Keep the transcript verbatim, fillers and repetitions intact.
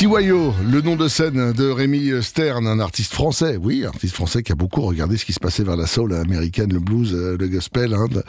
T Y O, le nom de scène de Rémi Stern, un artiste français, oui, un artiste français qui a beaucoup regardé ce qui se passait vers la soul américaine, le blues, le gospel, hein,